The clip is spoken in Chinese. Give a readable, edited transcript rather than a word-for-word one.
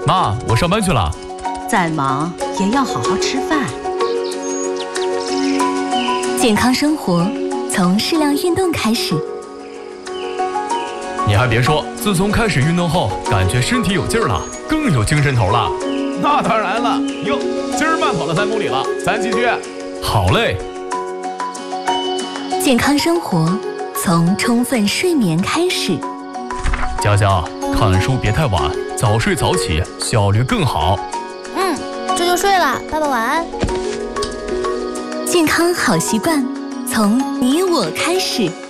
妈，我上班去了。 再忙也要好好吃饭。 健康生活从适量运动开始。 你还别说，自从开始运动后，感觉身体有劲儿了，更有精神头了。 那当然了，哟，今儿慢跑了3公里了，咱继续。 好嘞。 健康生活从充分睡眠开始。 佳佳，看书别太晚，早睡早起，效率更好。 这就睡了，爸爸晚安。 健康好习惯从你我开始。